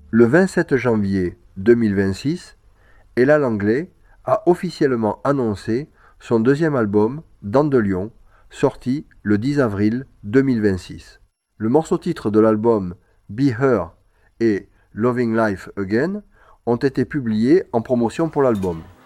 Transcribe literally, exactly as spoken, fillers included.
Le vingt-sept janvier deux mille vingt-six, Ella Langley a officiellement annoncé son deuxième album, Dandelion, sorti le dix avril deux mille vingt-six. Le morceau-titre de l'album, Be Her et Loving Life Again, ont été publiés en promotion pour l'album.